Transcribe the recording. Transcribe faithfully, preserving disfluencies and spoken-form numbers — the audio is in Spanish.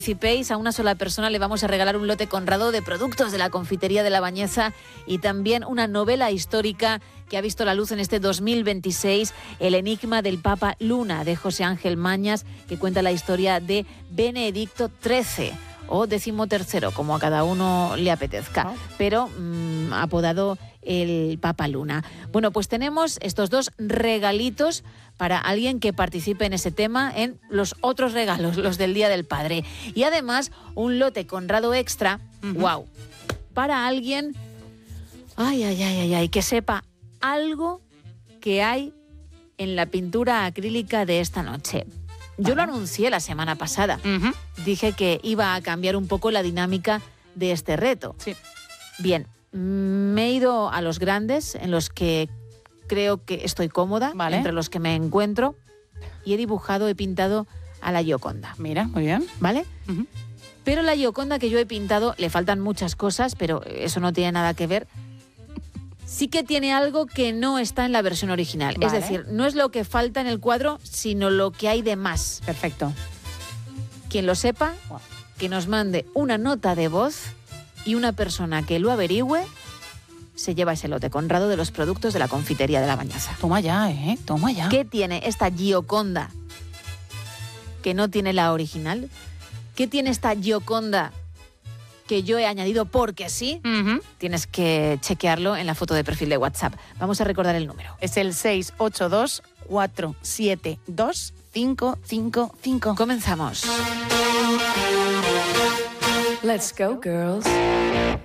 Participéis, a una sola persona le vamos a regalar un lote Conrado de productos de la confitería de La Bañeza y también una novela histórica que ha visto la luz en este dos mil veintiséis, El enigma del Papa Luna, de José Ángel Mañas, que cuenta la historia de Benedicto trece o decimotercero, como a cada uno le apetezca, pero mmm, apodado el Papa Luna. Bueno, pues tenemos estos dos regalitos para alguien que participe en ese tema, en los otros regalos, los del Día del Padre. Y además, un lote Conrado extra, uh-huh. wow, para alguien, ay, ay, ay, ay, ay, que sepa algo que hay en la pintura acrílica de esta noche. Yo lo anuncié la semana pasada. Uh-huh. Dije que iba a cambiar un poco la dinámica de este reto. Sí. Bien, me he ido a los grandes, en los que creo que estoy cómoda, vale. entre los que me encuentro, y he dibujado, he pintado a la Gioconda. Mira, muy bien. ¿Vale? Uh-huh. Pero la Gioconda que yo he pintado, le faltan muchas cosas, pero eso no tiene nada que ver. Sí que tiene algo que no está en la versión original. Vale. Es decir, no es lo que falta en el cuadro, sino lo que hay de más. Perfecto. Quien lo sepa, que nos mande una nota de voz y una persona que lo averigüe se lleva ese lote Conrado de los productos de la confitería de La Bañeza. Toma ya, ¿eh? Toma ya. ¿Qué tiene esta Gioconda que no tiene la original? ¿Qué tiene esta Gioconda que yo he añadido porque sí? Uh-huh. Tienes que chequearlo en la foto de perfil de WhatsApp. Vamos a recordar el número. Es el seis ocho dos, cuatro siete dos, cinco cinco cinco. Comenzamos. Let's go, girls.